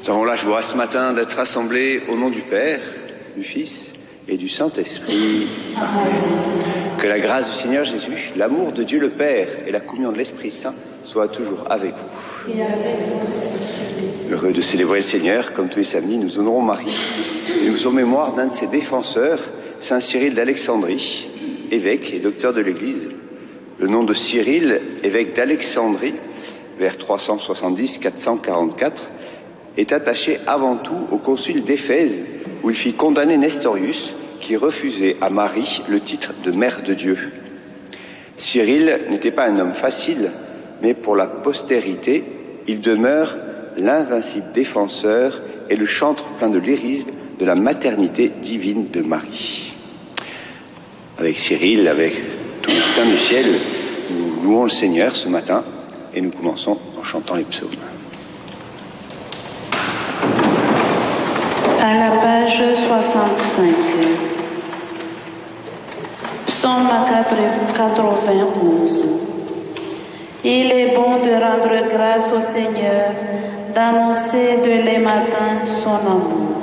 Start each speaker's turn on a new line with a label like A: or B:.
A: Nous avons la joie ce matin d'être rassemblés au nom du Père, du Fils et du Saint-Esprit. Amen. Que la grâce du Seigneur Jésus, l'amour de Dieu le Père et la communion de l'Esprit Saint soient toujours avec vous.
B: Et avec votre esprit.
A: Heureux de célébrer le Seigneur, comme tous les samedis, nous honorons Marie. Et nous faisons mémoire d'un de ses défenseurs, Saint Cyril d'Alexandrie, évêque et docteur de l'Église. Le nom de Cyril, évêque d'Alexandrie, vers 370-444, est attaché avant tout au concile d'Éphèse, où il fit condamner Nestorius, qui refusait à Marie le titre de mère de Dieu. Cyril n'était pas un homme facile, mais pour la postérité, il demeure l'invincible défenseur et le chantre plein de lyrisme de la maternité divine de Marie. Avec Cyril, avec tous les saints du ciel, nous louons le Seigneur ce matin et nous commençons en chantant les psaumes.
B: À la page 65. Psaume 91. Il est bon de rendre grâce au Seigneur, d'annoncer de les matins son amour.